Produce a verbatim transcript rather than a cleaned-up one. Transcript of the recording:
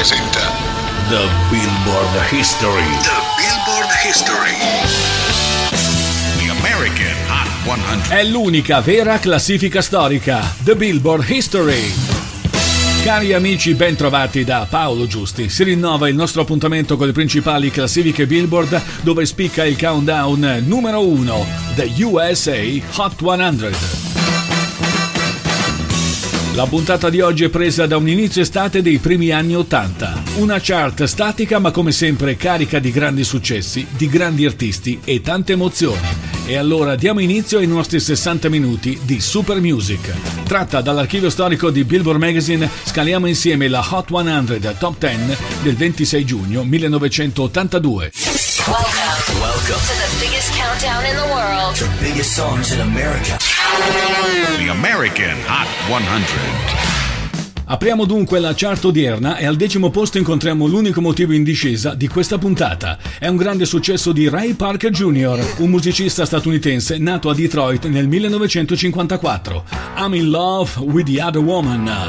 presenta The Billboard History. The Billboard History. The American Hot cento. È l'unica vera classifica storica, The Billboard History. Cari amici, ben trovati da Paolo Giusti. Si rinnova il nostro appuntamento con le principali classifiche Billboard, dove spicca il countdown numero uno, The U S A Hot cento. La puntata di oggi è presa da un inizio estate dei primi anni ottanta. Una chart statica ma come sempre carica di grandi successi, di grandi artisti e tante emozioni. E allora diamo inizio ai nostri sessanta minuti di Super Music. Tratta dall'archivio storico di Billboard Magazine, scaliamo insieme la Hot cento Top dieci del ventisei giugno millenovecentottantadue. Welcome. Welcome to the biggest countdown in the world. The biggest songs in America. The American Hot cento. Apriamo dunque la chart odierna e al decimo posto incontriamo l'unico motivo in discesa di questa puntata. È un grande successo di Ray Parker Junior, un musicista statunitense nato a Detroit nel millenovecentocinquantaquattro. I'm in love with the other woman.